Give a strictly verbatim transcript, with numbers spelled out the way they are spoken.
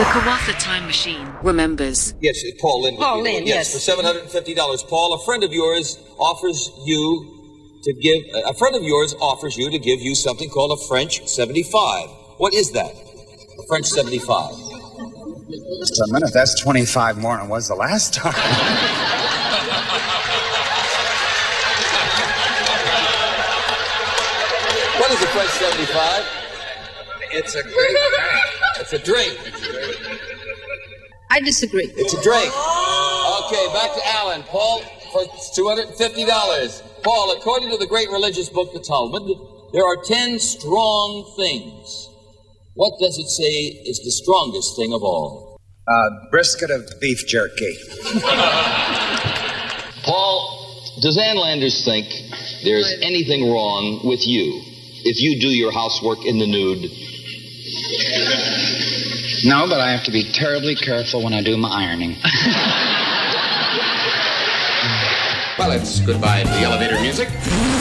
The Kawatha Time Machine remembers. Yes, Paul Lynn. Paul Lynn, yes. yes. For seven hundred fifty dollars. Paul, a friend of yours offers you to give, a friend of yours offers you to give you something called a French seventy-five. What is that? A French seventy-five. Just a minute, that's twenty-five more than it was the last time. What is a French seventy-five? It's a great drink. It's a drink. I disagree. It's a drink. Okay, back to Alan. Paul, for two hundred fifty dollars. Paul, according to the great religious book, the Talmud, there are ten strong things. What does it say is the strongest thing of all? Uh, brisket of beef jerky. Paul, does Ann Landers think there's anything wrong with you if you do your housework in the nude? No, but I have to be terribly careful when I do my ironing. Well, it's goodbye to the elevator music.